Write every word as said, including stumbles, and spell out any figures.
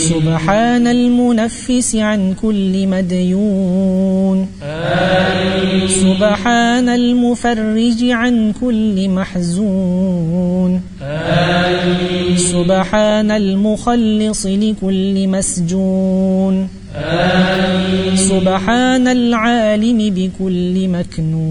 سبحان المنفس عن كل مديون آمين. سبحان المفرج عن كل محزون آمين. سبحان المخلص لكل مسجون آمين. سبحان العالم بكل مكنون